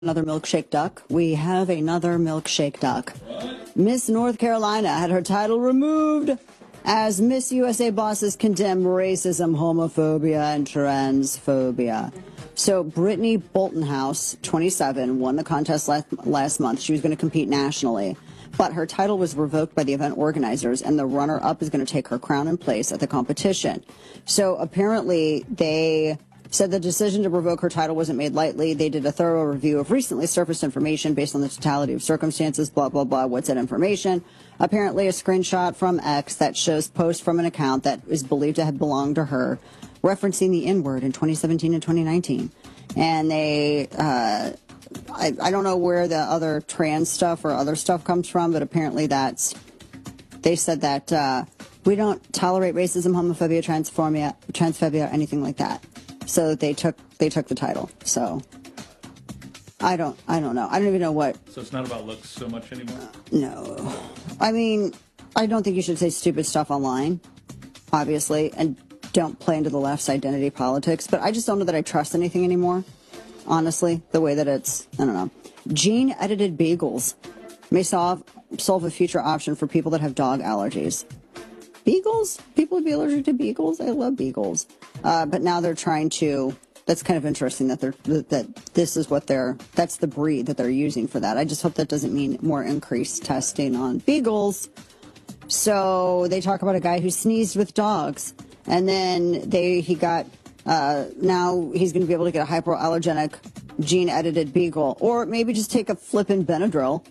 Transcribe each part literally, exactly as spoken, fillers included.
Another milkshake duck. We have another milkshake duck. Miss North Carolina had her title removed as Miss U S A bosses condemn racism, homophobia, and transphobia. So Brittany Boltonhouse, twenty-seven, won the contest last, last month. She was going to compete nationally, but her title was revoked by the event organizers, and the runner-up is going to take her crown and place at the competition. So apparently they said the decision to revoke her title wasn't made lightly. They did a thorough review of recently surfaced information based on the totality of circumstances, blah, blah, blah. What's that information? Apparently a screenshot from X that shows posts from an account that is believed to have belonged to her, referencing the N-word in twenty seventeen and twenty nineteen. And they, uh, I, I don't know where the other trans stuff or other stuff comes from, but apparently that's, they said that uh, we don't tolerate racism, homophobia, transphobia, transphobia, or anything like that. So they took they took the title. So I don't I don't know. I don't even know what. So it's not about looks so much anymore? Uh, no. I mean, I don't think you should say stupid stuff online, obviously, and don't play into the left's identity politics. But I just don't know that I trust anything anymore, honestly, the way that it's, I don't know. Gene-edited beagles may solve, solve a future option for people that have dog allergies. Beagles? People would be allergic to beagles? I love beagles. Uh, but now they're trying to, that's kind of interesting that they're, that this is what they're, that's the breed that they're using for that. I just hope that doesn't mean more increased testing on beagles. So they talk about a guy who sneezed with dogs, and then they, he got, uh, now he's going to be able to get a hypoallergenic gene-edited beagle, or maybe just take a flippin' Benadryl.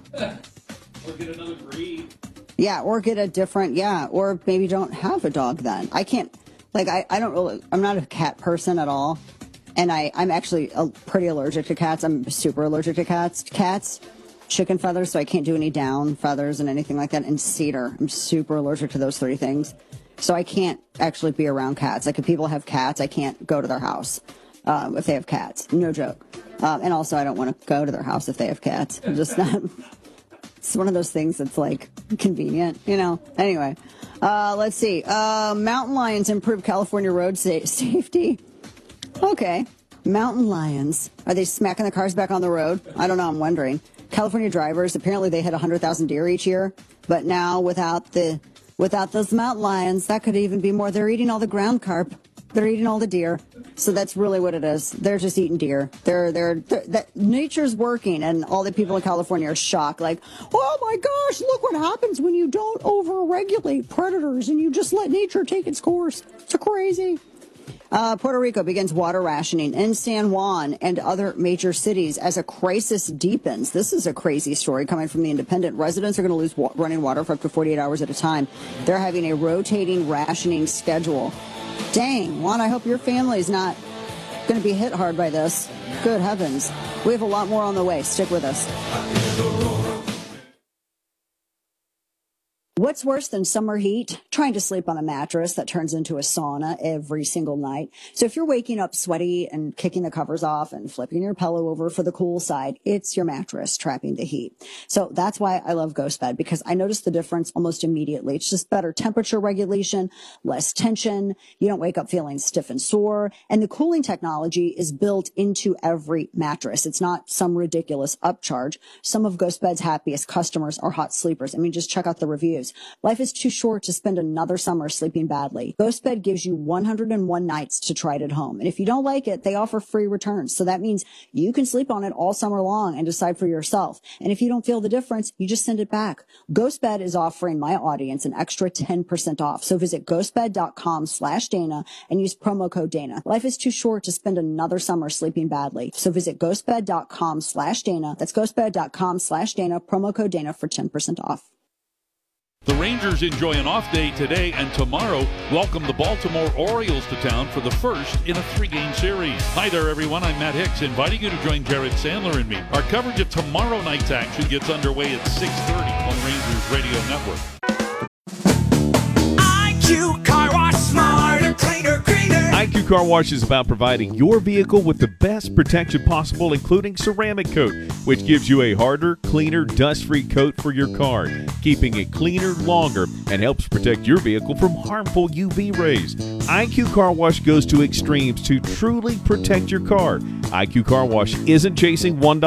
Or get another breed. Yeah, or get a different, yeah, or maybe don't have a dog then. I can't, like, I, I don't really, I'm not a cat person at all. And I, I'm actually a, pretty allergic to cats. I'm super allergic to cats. Cats, chicken feathers, so I can't do any down feathers and anything like that. And cedar, I'm super allergic to those three things. So I can't actually be around cats. Like, if people have cats, I can't go to their house um, if they have cats. No joke. Um, and also, I don't want to go to their house if they have cats. I'm just not... It's one of those things that's, like, convenient, you know. Anyway, uh, let's see. Uh, mountain lions improve California road sa- safety. Okay. Mountain lions. Are they smacking the cars back on the road? I don't know. I'm wondering. California drivers, apparently they hit one hundred thousand deer each year. But now without the without those mountain lions, that could even be more. They're eating all the ground carp. They're eating all the deer. So that's really what it is. They're just eating deer. They're, they're, they're that nature's working, and all the people in California are shocked. Like, oh my gosh, look what happens when you don't over-regulate predators and you just let nature take its course. It's crazy. Uh, Puerto Rico begins water rationing in San Juan and other major cities as a crisis deepens. This is a crazy story coming from The Independent. Residents are going to lose wa- running water for up to forty-eight hours at a time. They're having a rotating rationing schedule. Dang, Juan, I hope your family's not going to be hit hard by this. Good heavens. We have a lot more on the way. Stick with us. What's worse than summer heat? Trying to sleep on a mattress that turns into a sauna every single night. So if you're waking up sweaty and kicking the covers off and flipping your pillow over for the cool side, it's your mattress trapping the heat. So that's why I love GhostBed, because I notice the difference almost immediately. It's just better temperature regulation, less tension. You don't wake up feeling stiff and sore. And the cooling technology is built into every mattress. It's not some ridiculous upcharge. Some of GhostBed's happiest customers are hot sleepers. I mean, just check out the reviews. Life is too short to spend another summer sleeping badly. GhostBed gives you one hundred one nights to try it at home. And if you don't like it, they offer free returns. So that means you can sleep on it all summer long and decide for yourself. And if you don't feel the difference, you just send it back. GhostBed is offering my audience an extra ten percent off. So visit ghostbed.com slash Dana and use promo code Dana. Life is too short to spend another summer sleeping badly. So visit ghostbed.com slash Dana. That's ghostbed.com slash Dana. Promo code Dana for ten percent off. The Rangers enjoy an off day today and tomorrow welcome the Baltimore Orioles to town for the first in a three-game series. Hi there, everyone. I'm Matt Hicks, inviting you to join Jared Sandler and me. Our coverage of tomorrow night's action gets underway at six thirty on the Rangers Radio Network. I Q Car Wash, smarter, cleaner, greener. I Q Car Wash is about providing your vehicle with the best protection possible, including ceramic coat, which gives you a harder, cleaner, dust-free coat for your car, keeping it cleaner longer and helps protect your vehicle from harmful U V rays. I Q Car Wash goes to extremes to truly protect your car. I Q Car Wash isn't chasing one dollar